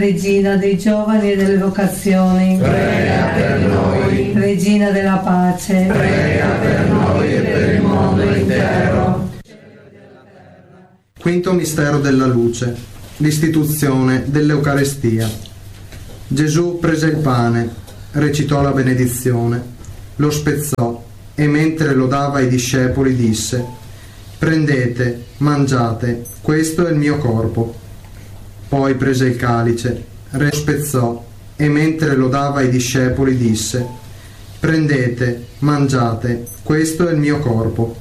Regina dei giovani e delle vocazioni, prega per noi. Regina della pace, prega per noi e per il mondo intero. Quinto mistero della luce, l'istituzione dell'Eucarestia. Gesù prese il pane, recitò la benedizione, lo spezzò e mentre lo dava ai discepoli disse: «Prendete, mangiate, questo è il mio corpo». Poi prese il calice, lo spezzò e mentre lo dava ai discepoli disse: «Prendete, mangiate, questo è il mio corpo».